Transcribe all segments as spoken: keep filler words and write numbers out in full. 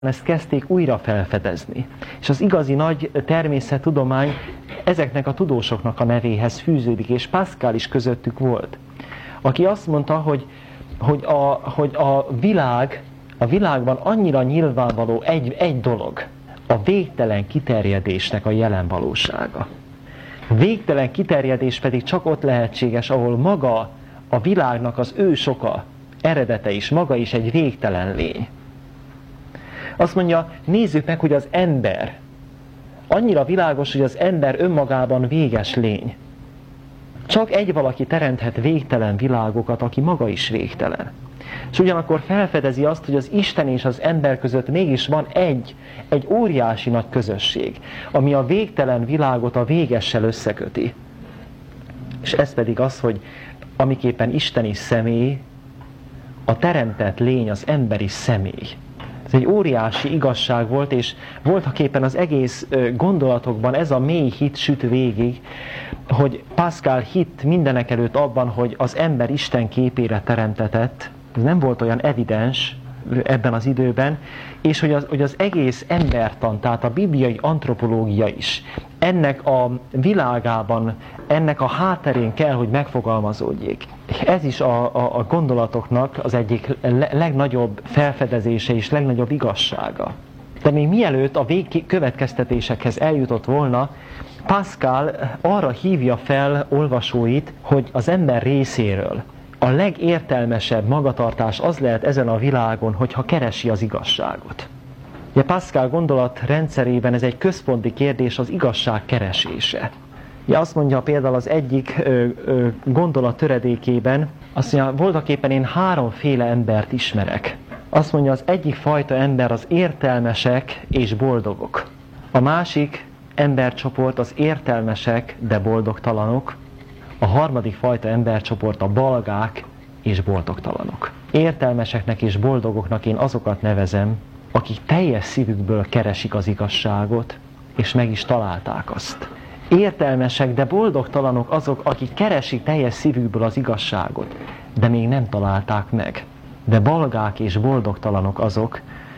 ezt kezdték újra felfedezni. És az igazi nagy természettudomány ezeknek a tudósoknak a nevéhez fűződik, és Pascal is közöttük volt, aki azt mondta, hogy, hogy, a, hogy a világ, a világban annyira nyilvánvaló egy, egy dolog, a végtelen kiterjedésnek a jelen valósága. A végtelen kiterjedés pedig csak ott lehetséges, ahol maga a világnak az ősoka, eredete is, maga is egy végtelen lény. Azt mondja, nézzük meg, hogy az ember, annyira világos, hogy az ember önmagában véges lény. Csak egy valaki teremthet végtelen világokat, aki maga is végtelen. És ugyanakkor felfedezi azt, hogy az Isten és az ember között mégis van egy, egy óriási nagy közösség, ami a végtelen világot a végessel összeköti. És ez pedig az, hogy amiképpen Isten is személy, a teremtett lény az emberi személy. Ez egy óriási igazság volt, és voltaképpen az egész gondolatokban ez a mély hit süt végig, hogy Pascal hitt mindenek előtt abban, hogy az ember Isten képére teremtetett. Ez nem volt olyan evidens ebben az időben, és hogy az, hogy az egész embertan, tehát a bibliai antropológia is ennek a világában, ennek a hátterén kell, hogy megfogalmazódjék. Ez is a, a, a gondolatoknak az egyik legnagyobb felfedezése és legnagyobb igazsága. De még mielőtt a végkövetkeztetésekhez eljutott volna, Pascal arra hívja fel olvasóit, hogy az ember részéről a legértelmesebb magatartás az lehet ezen a világon, hogyha keresi az igazságot. Ugye Pascal gondolat rendszerében ez egy központi kérdés, az igazság keresése. Ugye azt mondja például az egyik ö, ö, gondolat töredékében, azt mondja, voltaképpen én háromféle embert ismerek. Azt mondja, az egyik fajta ember az értelmesek és boldogok. A másik embercsoport az értelmesek, de boldogtalanok. A harmadik fajta embercsoport a balgák és boldogtalanok. Értelmeseknek és boldogoknak én azokat nevezem, akik teljes szívükből keresik az igazságot, és meg is találták azt. Értelmesek, de boldogtalanok azok, akik keresik teljes szívükből az igazságot, de még nem találták meg. De balgák és boldogtalanok azok,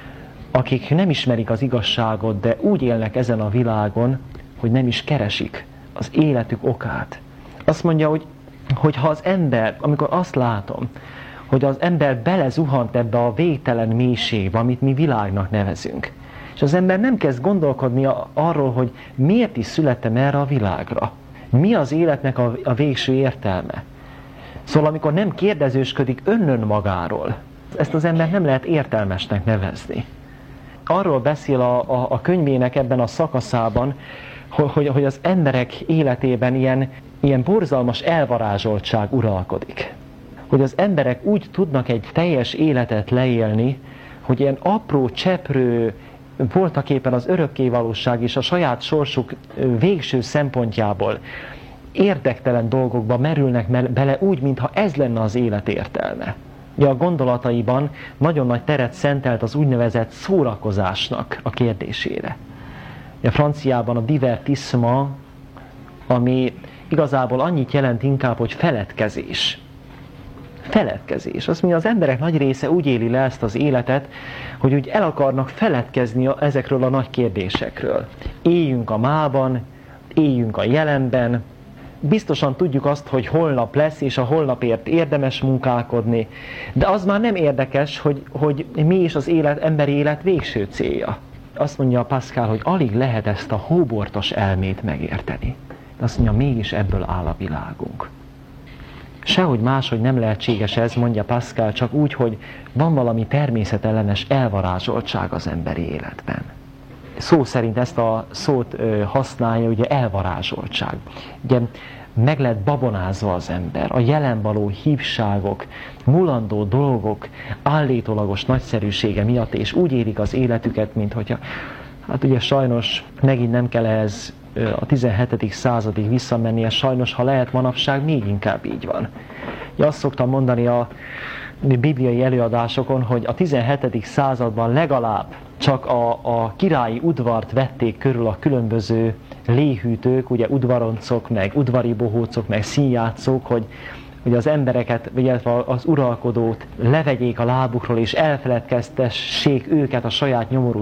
akik nem ismerik az igazságot, de úgy élnek ezen a világon, hogy nem is keresik az életük okát. Azt mondja, hogy, hogy ha az ember, amikor azt látom, hogy az ember belezuhant ebbe a végtelen mélységbe, amit mi világnak nevezünk, és az ember nem kezd gondolkodni arról, hogy miért is születtem erre a világra. Mi az életnek a, a végső értelme. Szóval amikor nem kérdezősködik önnön magáról, ezt az ember nem lehet értelmesnek nevezni. Arról beszél a, a, a könyvének ebben a szakaszában, hogy, hogy az emberek életében ilyen, ilyen borzalmas elvarázsoltság uralkodik. Hogy az emberek úgy tudnak egy teljes életet leélni, hogy ilyen apró, cseprő, voltaképpen az örökkévalóság és a saját sorsuk végső szempontjából érdektelen dolgokba merülnek bele úgy, mintha ez lenne az élet értelme. Ja, a gondolataiban nagyon nagy teret szentelt az úgynevezett szórakozásnak a kérdésére. A franciában a divertissement, ami igazából annyit jelent inkább, hogy feledkezés. Feledkezés. Azt mondja, az emberek nagy része úgy éli le ezt az életet, hogy úgy el akarnak feledkezni ezekről a nagy kérdésekről. Éljünk a mában, éljünk a jelenben, biztosan tudjuk azt, hogy holnap lesz, és a holnapért érdemes munkálkodni, de az már nem érdekes, hogy, hogy mi is az élet, emberi élet végső célja. Azt mondja Pascal, hogy alig lehet ezt a hóbortos elmét megérteni. De azt mondja, mégis ebből áll a világunk. Sehogy máshogy nem lehetséges ez, mondja Pascal, csak úgy, hogy van valami természetellenes elvarázsoltság az emberi életben. Szó szerint ezt a szót ö, használja, ugye elvarázsoltság. Ugye meg lett babonázva az ember, a jelen való hívságok, mulandó dolgok állítólagos nagyszerűsége miatt, és úgy élik az életüket, mint hogyha, hát ugye sajnos megint nem kell ehhez a tizenhetedik századig visszamennie, sajnos, ha lehet manapság, még inkább így van. Ja, azt szoktam mondani a bibliai előadásokon, hogy a tizenhetedik században legalább csak a, a királyi udvart vették körül a különböző léhűtők, ugye udvaroncok, meg udvari bohócok, meg színjátszók, hogy hogy az embereket, illetve az uralkodót levegyék a lábukról, és elfeledkeztessék őket a saját nyomorú